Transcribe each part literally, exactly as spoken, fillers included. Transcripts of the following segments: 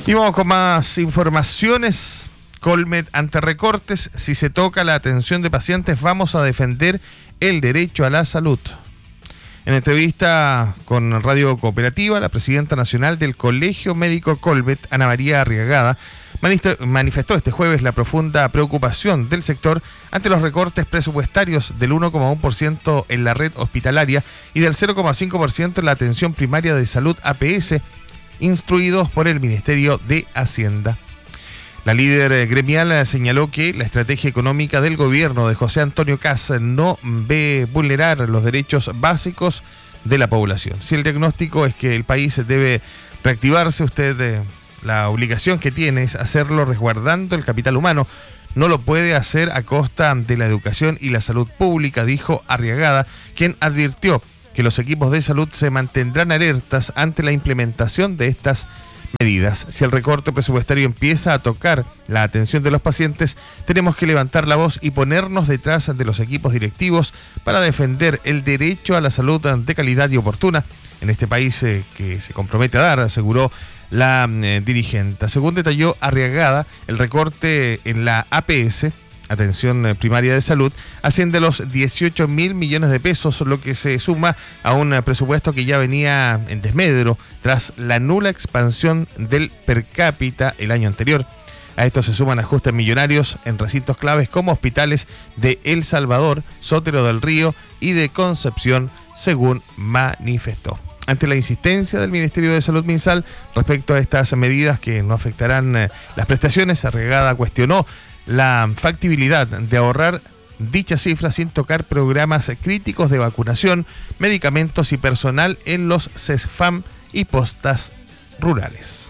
Y vamos con más informaciones. Colmed ante recortes. Si se toca la atención de pacientes, vamos a defender el derecho a la salud. En entrevista con Radio Cooperativa, la presidenta nacional del Colegio Médico Colmed, Ana María Arriagada, manifestó este jueves la profunda preocupación del sector ante los recortes presupuestarios del uno coma uno por ciento en la red hospitalaria y del cero coma cinco por ciento en la atención primaria de salud A P S, instruidos por el Ministerio de Hacienda. La líder gremial señaló que la estrategia económica del gobierno de José Antonio Kast no ve vulnerar los derechos básicos de la población. Si el diagnóstico es que el país debe reactivarse, usted eh, la obligación que tiene es hacerlo resguardando el capital humano. No lo puede hacer a costa de la educación y la salud pública, dijo Arriagada, quien advirtió que los equipos de salud se mantendrán alertas ante la implementación de estas medidas. Si el recorte presupuestario empieza a tocar la atención de los pacientes, tenemos que levantar la voz y ponernos detrás de los equipos directivos para defender el derecho a la salud de calidad y oportuna en este país eh, que se compromete a dar, aseguró la eh, dirigente. Según detalló Arriagada, el recorte en la A P S, Atención Primaria de Salud, asciende a los dieciocho mil millones de pesos, lo que se suma a un presupuesto que ya venía en desmedro tras la nula expansión del per cápita el año anterior. A esto se suman ajustes millonarios en recintos claves como hospitales de El Salvador, Sotero del Río y de Concepción, según manifestó. Ante la insistencia del Ministerio de Salud MinSal respecto a estas medidas que no afectarán eh, las prestaciones, Arriagada cuestionó la factibilidad de ahorrar dicha cifra sin tocar programas críticos de vacunación, medicamentos y personal en los CESFAM y postas rurales.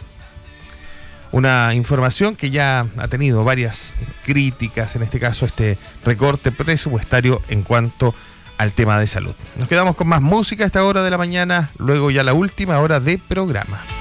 Una información que ya ha tenido varias críticas, en este caso este recorte presupuestario en cuanto al tema de salud. Nos quedamos con más música a esta hora de la mañana, luego ya la última hora de programa.